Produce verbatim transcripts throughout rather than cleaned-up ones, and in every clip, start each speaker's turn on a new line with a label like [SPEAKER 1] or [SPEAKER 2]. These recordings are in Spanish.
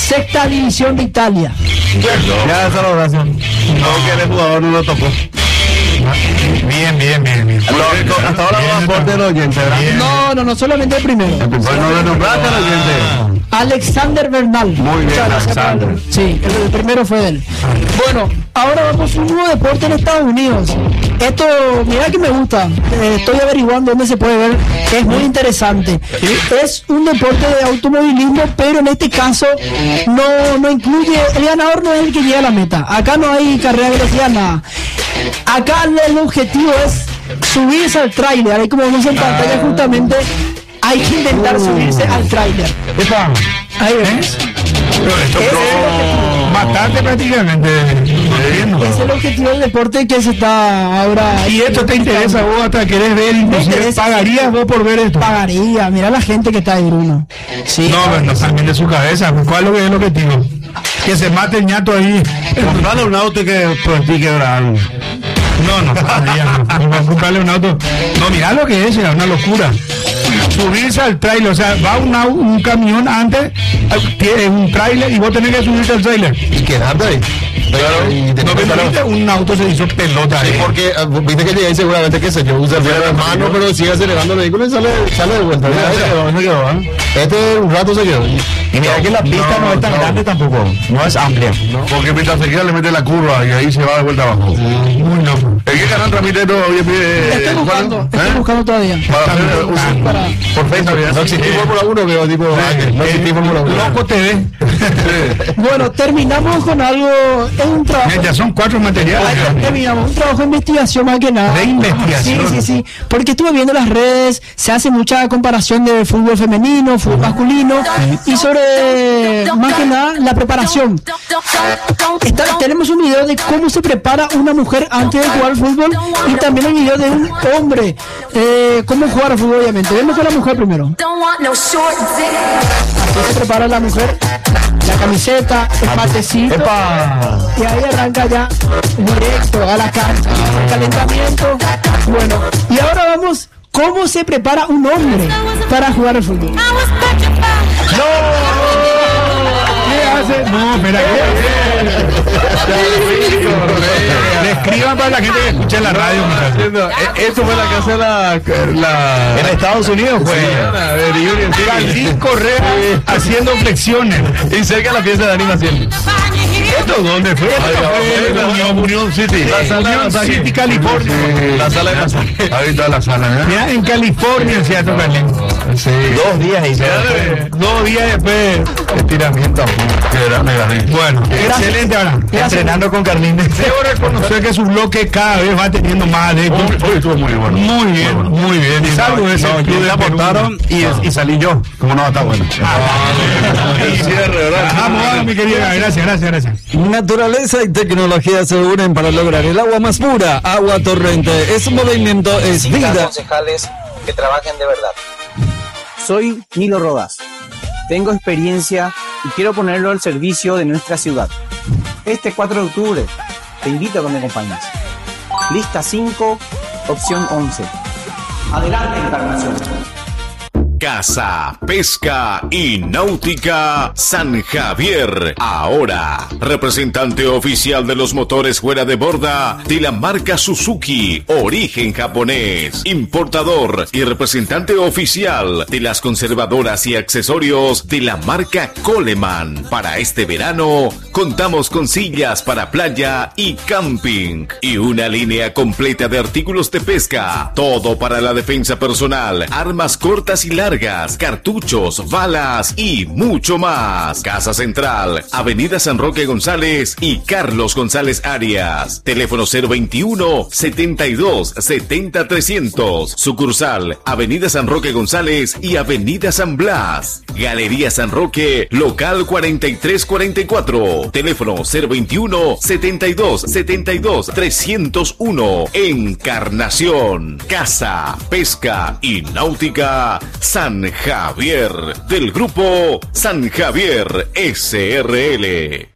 [SPEAKER 1] sexta división de Italia.
[SPEAKER 2] Ya, esa la oración.
[SPEAKER 3] No, que el jugador no lo tocó.
[SPEAKER 2] Bien, bien, bien, bien.
[SPEAKER 3] Lo, hasta ahora no aporte el oyente, ¿verdad?
[SPEAKER 1] No, no, no, solamente el primero.
[SPEAKER 3] Bueno, le nombraste al oyente.
[SPEAKER 1] Alexander Bernal.
[SPEAKER 3] Muy bien, Alexander.
[SPEAKER 1] Sí, el, el primero fue él. Bueno, ahora vamos a un nuevo deporte en Estados Unidos. Esto, mira que me gusta. Eh, estoy averiguando dónde se puede ver, que es muy interesante. Es un deporte de automovilismo, pero en este caso no, no incluye, el ganador no es el que llega a la meta. Acá no hay carrera de velocidad, nada. Acá el objetivo es subirse al tráiler. Ahí como vemos en pantalla justamente, hay que intentar subirse al tráiler. Ahí ves.
[SPEAKER 2] Bastante prácticamente.
[SPEAKER 1] Es el objetivo del deporte que se está ahora.
[SPEAKER 2] Y esto te interesa, vos hasta querés ver, inclusive pagarías vos por ver esto.
[SPEAKER 1] Pagaría, mira la gente que está ahí, Bruno. Sí.
[SPEAKER 2] No, pero no también de su cabeza. ¿Cuál es lo que es el objetivo? Que se mate el ñato ahí.
[SPEAKER 3] Comprarle un auto que practique algo.
[SPEAKER 2] No, no, no, no, no, comprarle un auto. No, mira lo que es, es una locura. Subirse al trailer, o sea, va una, un camión antes, tiene un trailer y vos tenés que subirte al trailer.
[SPEAKER 3] Quedarte ahí.
[SPEAKER 2] Claro, y no viste, un auto se hizo pelota.
[SPEAKER 3] Sí,
[SPEAKER 2] eh.
[SPEAKER 3] porque uh, viste que llegué seguramente que se yo usa el freno de mano, pero sigue acelerando el vehículo y sale, sale de vuelta.
[SPEAKER 2] Ya, se quedó, se quedó, ¿eh?
[SPEAKER 3] Este un rato se quedó.
[SPEAKER 4] Y mira que la pista no, no es tan no. grande tampoco, no es amplia.
[SPEAKER 3] No. Porque mientras se queda le mete la curva y ahí se va de vuelta abajo.
[SPEAKER 2] Muy loco.
[SPEAKER 3] ¿En qué canal transmite esto?
[SPEAKER 1] Estoy buscando, estoy ¿Eh? buscando todavía.
[SPEAKER 3] Para hacer, uh, para, por Facebook. No existí Fórmula uno, veo tipo Ángel. No existí Fórmula uno.
[SPEAKER 2] Loco T V.
[SPEAKER 1] Bueno, terminamos con algo, es un trabajo.
[SPEAKER 2] Ya son cuatro materiales.
[SPEAKER 1] Ay, terminamos un trabajo de investigación más que nada.
[SPEAKER 2] De investigación.
[SPEAKER 1] Sí, sí, sí. Porque estuve viendo las redes, se hace mucha comparación de fútbol femenino, fútbol masculino y sobre más que nada la preparación. Está, tenemos un video de cómo se prepara una mujer antes de jugar fútbol y también un video de un hombre eh, cómo jugar fútbol, obviamente. Vemos con la mujer primero. Así se prepara la mujer, la camiseta, el matecito. ¡Epa! Y ahí arranca ya directo a la cancha, el calentamiento. Bueno, y ahora vamos cómo se prepara un hombre para jugar al fútbol.
[SPEAKER 2] ¡No! ¿Qué hace? No, espera, le escriban para la gente que escucha en la radio.
[SPEAKER 3] Eso fue la que hace la, la...
[SPEAKER 4] En Estados Unidos fue
[SPEAKER 2] Jardín Correa haciendo flexiones
[SPEAKER 3] y cerca la pieza de animación.
[SPEAKER 2] ¿Esto dónde fue?
[SPEAKER 3] La Unión, Unión City.
[SPEAKER 2] La sala Union City, California.
[SPEAKER 3] Sí, la sala de masaje. Ahí está la sala, ¿eh?
[SPEAKER 2] Mira, en California se ha tocado.
[SPEAKER 4] Sí. Dos días y
[SPEAKER 2] se Dos días después estiramiento. Bueno, excelente ahora.
[SPEAKER 4] Entrenando con Carlín.
[SPEAKER 2] Debo reconocer que su bloque cada vez va teniendo más de esto.
[SPEAKER 3] Hoy estuvo muy bueno.
[SPEAKER 2] Muy bien, bueno. muy bien. Y salvo
[SPEAKER 3] no,
[SPEAKER 2] ese
[SPEAKER 3] no,
[SPEAKER 2] club
[SPEAKER 3] de aportaron y, y salí yo. Como no, está bueno.
[SPEAKER 2] Vamos, vamos, mi querida. Gracias, gracias, gracias.
[SPEAKER 4] Naturaleza y tecnología se unen para lograr el agua más pura. Agua Torrente. Es un movimiento, es vida.
[SPEAKER 5] Concejales que trabajen de verdad. Soy Nilo Rodas. Tengo experiencia y quiero ponerlo al servicio de nuestra ciudad. Este cuatro de octubre te invito a que me acompañes. Lista cinco, opción once. Adelante, Encarnación.
[SPEAKER 6] Caza, Pesca y Náutica San Javier. Ahora, representante oficial de los motores fuera de borda de la marca Suzuki, origen japonés. Importador y representante oficial de las conservadoras y accesorios de la marca Coleman. Para este verano, contamos con sillas para playa y camping. Y una línea completa de artículos de pesca. Todo para la defensa personal, armas cortas y largas, cartuchos, balas y mucho más. Casa Central, Avenida San Roque González y Carlos González Arias. Teléfono cero veintiuno, setenta y dos, setenta, trescientos. Sucursal, Avenida San Roque González y Avenida San Blas. Galería San Roque, local cuarenta y tres cuarenta y cuatro. Teléfono cero veintiuno, setenta y dos, setenta y dos, trescientos uno. Encarnación. Caza, Pesca y Náutica San Javier, del grupo San Javier S R L.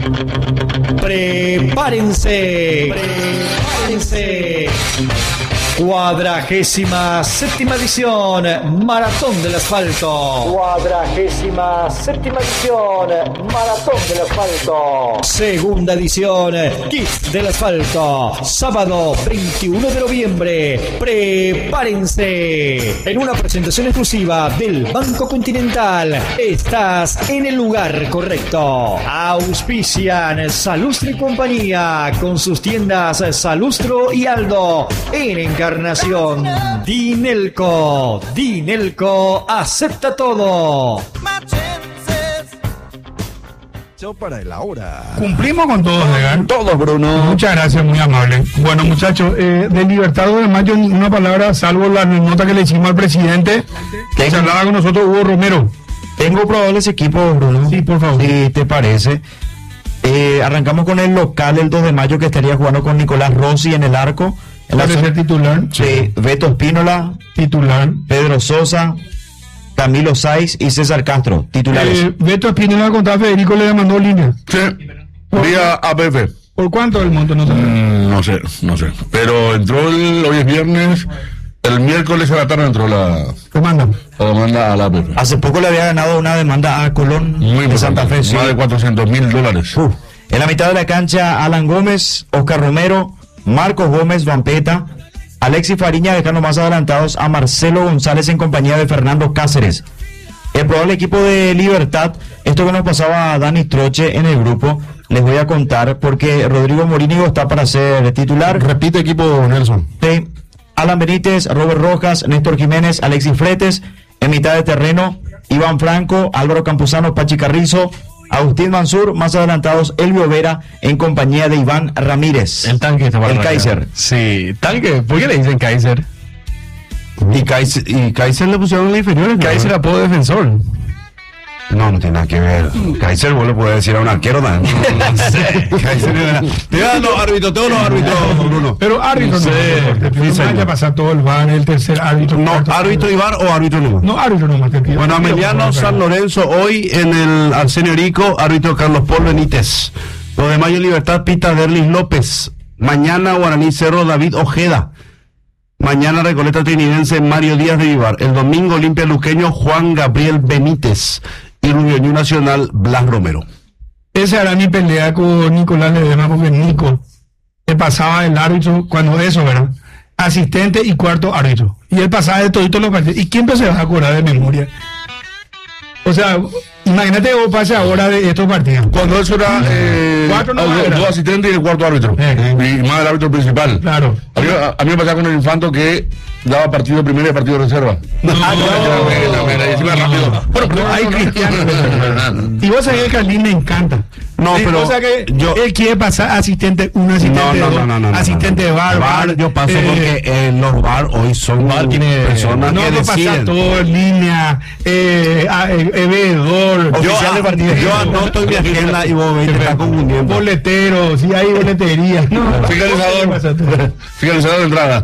[SPEAKER 7] Prepárense, prepárense. Cuadragésima séptima edición, Maratón del Asfalto. Cuadragésima séptima edición, Maratón del Asfalto. Segunda edición, Kids del Asfalto. Sábado veintiuno de noviembre. Prepárense. En una presentación exclusiva del Banco Continental. Estás en el lugar correcto. Auspician Salustro y compañía con sus tiendas Salustro y Aldo en Encarnación. Dinelco, Dinelco acepta todo.
[SPEAKER 4] Para el ahora.
[SPEAKER 2] Cumplimos con todos, Edgar.
[SPEAKER 4] Todos, Bruno.
[SPEAKER 2] Muchas gracias, muy amable. Bueno, muchachos, eh, de Libertadores de Mayo, una palabra, salvo la nota que le hicimos al presidente, que se hablaba con nosotros, Hugo Romero.
[SPEAKER 8] Tengo probables equipos, Bruno.
[SPEAKER 2] Sí, por favor.
[SPEAKER 8] Si te parece. Eh, arrancamos con el local el dos de mayo, que estaría jugando con Nicolás Rossi en el arco.
[SPEAKER 2] ¿Cuál es el titular?
[SPEAKER 8] Sí, Beto Espínola,
[SPEAKER 2] titular.
[SPEAKER 8] Pedro Sosa, Camilo Saiz y César Castro, titulares.
[SPEAKER 2] Eh, Beto Espínola contra Federico le mandó línea.
[SPEAKER 3] Sí, vía A P F.
[SPEAKER 2] ¿Por cuánto el monto? No sé.
[SPEAKER 3] Mm, no sé, no sé. Pero entró el, hoy es viernes, el miércoles a la tarde entró la
[SPEAKER 2] demanda.
[SPEAKER 3] La demanda a la A P F.
[SPEAKER 8] Hace poco le había ganado una demanda a Colón
[SPEAKER 3] Muy
[SPEAKER 8] de Santa Fe.
[SPEAKER 3] Más
[SPEAKER 8] Sí.
[SPEAKER 3] de cuatrocientos mil dólares.
[SPEAKER 8] Uh, en la mitad de la cancha, Alan Gómez, Oscar Romero, Marcos Gómez, Vampeta, Alexis Fariña, dejando más adelantados a Marcelo González en compañía de Fernando Cáceres. El probable equipo de Libertad, esto que nos pasaba a Dani Troche en el grupo, les voy a contar porque Rodrigo Morínigo está para ser titular.
[SPEAKER 3] Repite equipo, Nelson.
[SPEAKER 8] Sí. Alan Benítez, Robert Rojas, Néstor Jiménez, Alexis Fretes. En mitad de terreno, Iván Franco, Álvaro Campuzano, Pachi Carrizo, Agustín Mansur, más adelantados Elvio Vera en compañía de Iván Ramírez.
[SPEAKER 3] El tanque está para
[SPEAKER 8] El
[SPEAKER 3] arrancar.
[SPEAKER 8] Kaiser.
[SPEAKER 3] Sí, tanque. ¿Por qué le dicen Kaiser? Y Kaiser, y Kaiser le pusieron en la inferior. Kaiser apodo defensor.
[SPEAKER 9] No, no tiene nada que ver. Kaiser, vos le podés decir a un arquero, ¿no? No sé. Kaiser era... Te dan los árbitros, todos los árbitros, Bruno.
[SPEAKER 2] Pero árbitro
[SPEAKER 9] no.
[SPEAKER 2] no. No
[SPEAKER 9] Sí,
[SPEAKER 2] vaya a pasar todo el V A R, el tercer árbitro.
[SPEAKER 9] No,
[SPEAKER 2] cuarto,
[SPEAKER 9] árbitro y V A R o árbitro no.
[SPEAKER 2] No, árbitro nomás. te pido.
[SPEAKER 9] Bueno,
[SPEAKER 2] Te pido,
[SPEAKER 9] Ameliano
[SPEAKER 2] por favor,
[SPEAKER 9] San Lorenzo, hoy en el Arsenio Rico, árbitro Carlos Paul Benítez. Los de Mayo Libertad, Pita Derlis López. Mañana Guaraní Cerro, David Ojeda. Mañana Recoleta Trinidense, Mario Díaz de Vivar. El domingo Olimpia Luqueño, Juan Gabriel Benítez. Y Rubio Ñu Nacional, Blas Romero.
[SPEAKER 2] Esa era mi pelea con Nicolás Ledesma, porque Nico le pasaba el árbitro cuando eso, ¿verdad? Asistente y cuarto árbitro. Y él pasaba de toditos los partidos. ¿Y quién se va a acordar de memoria? O sea, imagínate que vos pases ahora de estos partidos.
[SPEAKER 3] Cuando eso era eh,
[SPEAKER 2] Cuatro no
[SPEAKER 3] dos,
[SPEAKER 2] era.
[SPEAKER 3] dos asistentes y el cuarto árbitro.
[SPEAKER 2] Eh.
[SPEAKER 3] Y más el árbitro principal.
[SPEAKER 2] Claro.
[SPEAKER 3] A mí, a, a mí me pasaba con el Infanto que daba partido primero y partido de reserva.
[SPEAKER 2] No,
[SPEAKER 3] Ah, no, no, no, no, y encima rápido.
[SPEAKER 2] Bueno, pero hay cristianos. Y vos sabés que a Carlín le encanta.
[SPEAKER 9] No,
[SPEAKER 2] Sí,
[SPEAKER 9] pero
[SPEAKER 2] o sea que
[SPEAKER 9] yo-
[SPEAKER 2] él quiere pasar asistente, un asistente
[SPEAKER 9] No, no,
[SPEAKER 2] de
[SPEAKER 9] no,
[SPEAKER 2] dos,
[SPEAKER 9] no, no, no,
[SPEAKER 2] asistente
[SPEAKER 9] no,
[SPEAKER 2] de
[SPEAKER 9] no.
[SPEAKER 2] bar,
[SPEAKER 9] VAR, yo paso
[SPEAKER 2] eh,
[SPEAKER 9] porque eh, los V A R hoy son
[SPEAKER 3] VAR tiene-
[SPEAKER 9] personas
[SPEAKER 2] no,
[SPEAKER 9] que
[SPEAKER 2] no pasa
[SPEAKER 9] deciden.
[SPEAKER 2] todo en línea, eh, a- eh, eh, veedor,
[SPEAKER 9] Yo,
[SPEAKER 2] oficial de
[SPEAKER 9] a-
[SPEAKER 2] partido.
[SPEAKER 9] yo anoto en mi agenda y vos ves, te está confundiendo.
[SPEAKER 2] Boletero, sí hay boletería. No,
[SPEAKER 3] Fiscalizador. Fiscalizador de entrada.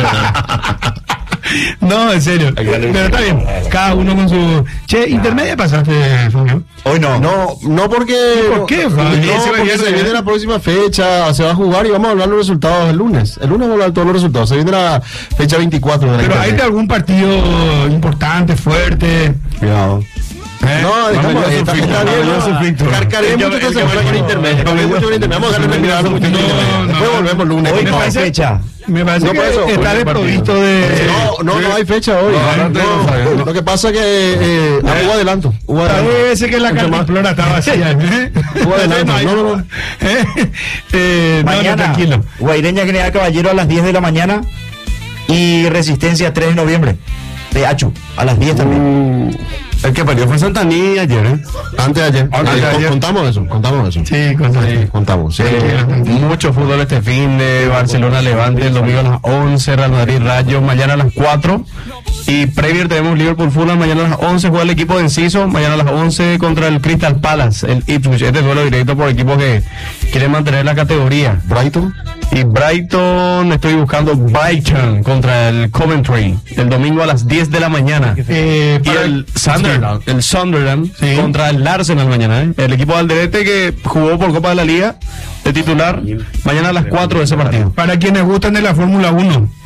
[SPEAKER 2] no, en serio. Pero está bien, cada uno con su... Che, intermedia pasaste, Fabio.
[SPEAKER 8] Hoy no.
[SPEAKER 3] No, no porque.
[SPEAKER 2] ¿Por qué, Fabio?
[SPEAKER 3] No,
[SPEAKER 2] Ese
[SPEAKER 3] porque
[SPEAKER 2] viernes,
[SPEAKER 3] se viene
[SPEAKER 2] ¿eh?
[SPEAKER 3] la próxima fecha, se va a jugar y vamos a hablar los resultados el lunes. El lunes vamos a hablar todos los resultados. Se viene la fecha veinticuatro de la
[SPEAKER 2] Pero hay de
[SPEAKER 3] intermedia.
[SPEAKER 2] algún partido importante, fuerte.
[SPEAKER 9] Cuidado.
[SPEAKER 3] No, dejamos
[SPEAKER 9] Vamos a
[SPEAKER 3] ahí,
[SPEAKER 9] ver
[SPEAKER 3] está,
[SPEAKER 9] su
[SPEAKER 3] está
[SPEAKER 9] filtro,
[SPEAKER 3] bien,
[SPEAKER 9] vamos a ver su
[SPEAKER 3] no.
[SPEAKER 9] filtro.
[SPEAKER 3] Carcaré
[SPEAKER 9] El
[SPEAKER 3] mucho
[SPEAKER 9] que-
[SPEAKER 3] esta
[SPEAKER 9] el que-
[SPEAKER 3] semana con intermedia. Carcaré mucho con intermedia. Vamos a darle terminar mucho
[SPEAKER 2] No,
[SPEAKER 3] intermedia.
[SPEAKER 2] no.
[SPEAKER 3] Después volvemos el lunes.
[SPEAKER 8] Hoy
[SPEAKER 2] me
[SPEAKER 8] no hay
[SPEAKER 2] parece-
[SPEAKER 8] fecha.
[SPEAKER 2] Me parece
[SPEAKER 3] No,
[SPEAKER 2] que
[SPEAKER 3] por eso,
[SPEAKER 2] está
[SPEAKER 3] buen
[SPEAKER 2] desprovisto de...
[SPEAKER 3] No, no, no hay fecha hoy.
[SPEAKER 9] No, no,
[SPEAKER 3] No,
[SPEAKER 9] no.
[SPEAKER 3] Lo que pasa es que eh, ah, hubo adelanto. Hubo adelanto.
[SPEAKER 2] Parece que la
[SPEAKER 3] Mucho más.
[SPEAKER 2] cantimplora está vacía. ¿eh?
[SPEAKER 3] Hubo adelanto. No, no, no.
[SPEAKER 2] ¿Eh? Eh, no, no,
[SPEAKER 8] Mañana,
[SPEAKER 2] tranquilo.
[SPEAKER 8] Guaireña General Caballero a las diez de la mañana y Resistencia tres de noviembre. De Achu, a las diez también.
[SPEAKER 9] El que perdió fue Santaní ayer, ¿eh?
[SPEAKER 3] Antes de ayer.
[SPEAKER 9] Antes de
[SPEAKER 3] Ah,
[SPEAKER 9] ayer.
[SPEAKER 3] Contamos eso. Contamos eso.
[SPEAKER 2] Sí, con
[SPEAKER 3] Contamos. Sí.
[SPEAKER 10] Mucho fútbol este fin de Barcelona Levante el domingo a las once, Real Madrid Rayo mañana a las cuatro y Premier tenemos Liverpool Fulham mañana a las once, juega el equipo de Enciso mañana a las once contra el Crystal Palace, el Ipswich. Este duelo directo por equipos que quieren mantener la categoría.
[SPEAKER 3] Brighton.
[SPEAKER 10] Y Brighton, estoy buscando Brighton contra el Coventry el domingo a las diez de la mañana.
[SPEAKER 2] Eh,
[SPEAKER 10] Y
[SPEAKER 2] para-
[SPEAKER 10] el Sunderland, el Sunderland
[SPEAKER 2] Sí.
[SPEAKER 10] contra el Arsenal mañana, ¿eh? El equipo de Alderete que jugó por Copa de la Liga de titular mañana a las cuatro de ese partido.
[SPEAKER 2] Para quienes gustan de la Fórmula uno,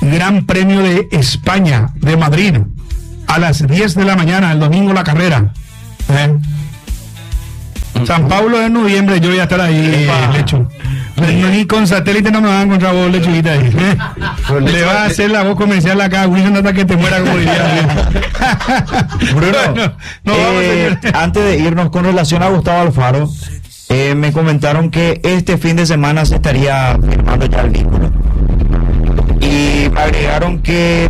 [SPEAKER 2] Gran Premio de España, de Madrid, a las diez de la mañana, el domingo la carrera. ¿Eh? San Pablo de noviembre, yo voy a estar ahí, Lechu. Ni con satélite no me van a encontrar vos, lechuguita ahí. ¿Eh? Le va a hacer la voz comercial acá, Wilson, hasta que te muera, como diría.
[SPEAKER 8] Bruno,
[SPEAKER 2] Bueno, no,
[SPEAKER 8] eh,
[SPEAKER 2] vamos,
[SPEAKER 8] antes de irnos con relación a Gustavo Alfaro, eh, me comentaron que este fin de semana se estaría firmando ya el vínculo. Y me agregaron que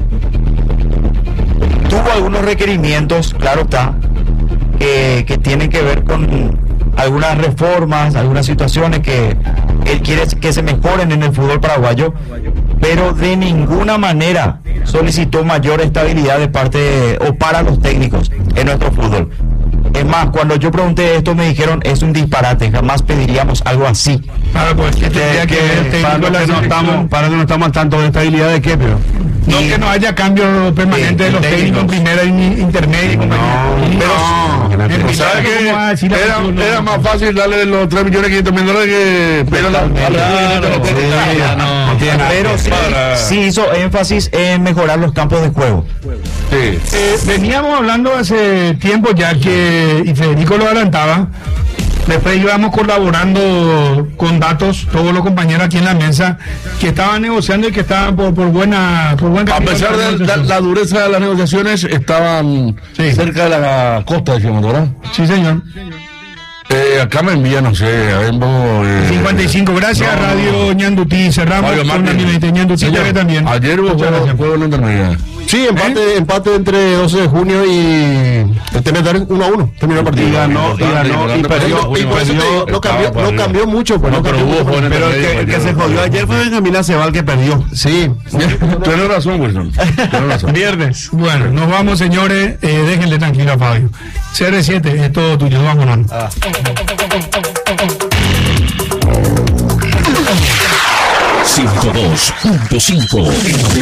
[SPEAKER 8] tuvo algunos requerimientos, claro está, que, que tienen que ver con algunas reformas, algunas situaciones que él quiere que se mejoren en el fútbol paraguayo, pero de ninguna manera solicitó mayor estabilidad de parte de, o para los técnicos en nuestro fútbol. Es más, cuando yo pregunté esto me dijeron es un disparate, jamás pediríamos algo así.
[SPEAKER 2] Claro, pues que tendría que ver técnico
[SPEAKER 9] Para
[SPEAKER 2] de la
[SPEAKER 9] que no
[SPEAKER 2] selección.
[SPEAKER 9] estamos, para que no estamos al tanto de estabilidad de qué, pero.
[SPEAKER 2] No que no haya cambio permanente de los técnicos en primera y intermedia y compañía.
[SPEAKER 9] No,
[SPEAKER 2] Pero,
[SPEAKER 9] o sea
[SPEAKER 2] ¿cómo
[SPEAKER 9] que
[SPEAKER 2] va a decir la
[SPEAKER 9] era,
[SPEAKER 2] persona?
[SPEAKER 9] era más fácil darle los tres millones quinientos mil dólares que pero la, a la-
[SPEAKER 8] Claro, sí, no tiene nada. Pero sí, sí hizo énfasis en mejorar los campos de juego.
[SPEAKER 9] Sí.
[SPEAKER 2] Eh, veníamos hablando hace tiempo ya que, y Federico lo adelantaba, después íbamos colaborando con datos, todos los compañeros aquí en la mesa, que estaban negociando y que estaban por, por buena por buen
[SPEAKER 9] A
[SPEAKER 2] camino
[SPEAKER 9] pesar de la,
[SPEAKER 2] negociación.
[SPEAKER 9] la dureza de las negociaciones, estaban
[SPEAKER 2] Sí.
[SPEAKER 9] cerca de la costa, decíamos, ¿verdad?
[SPEAKER 2] Sí, señor.
[SPEAKER 9] Eh, acá me envían, no sé, a ver, vos, eh,
[SPEAKER 2] cincuenta y cinco, gracias
[SPEAKER 9] no,
[SPEAKER 2] Radio Ñandutí, cerramos
[SPEAKER 9] Fabio
[SPEAKER 2] con la
[SPEAKER 9] Martín.
[SPEAKER 2] milita Ñandutí
[SPEAKER 9] Señor,
[SPEAKER 2] T V también.
[SPEAKER 9] ayer hubo
[SPEAKER 2] Muchas gracias.
[SPEAKER 9] juego en la intermedia.
[SPEAKER 11] Sí, empate, empate entre doce de junio y el T N T uno a uno. Terminó el partido.
[SPEAKER 9] Y ganó, y ganó, y perdió,
[SPEAKER 11] Y por eso te digo, no cambió, no cambió mucho. Pues,
[SPEAKER 9] No,
[SPEAKER 11] no
[SPEAKER 9] pero
[SPEAKER 11] cambió
[SPEAKER 9] hubo
[SPEAKER 11] mucho,
[SPEAKER 9] juego en el
[SPEAKER 11] pero
[SPEAKER 9] medio,
[SPEAKER 11] el que, el que
[SPEAKER 9] perdió.
[SPEAKER 11] se jodió ayer fue Benjamín Acebal que perdió. Sí.
[SPEAKER 9] Tienes razón, Wilson. Tienes razón.
[SPEAKER 2] Viernes. Bueno, nos vamos, señores. Eh, déjenle tranquilo a Fabio. C R siete, es todo tuyo. Vámonos.
[SPEAKER 6] ciento dos punto cinco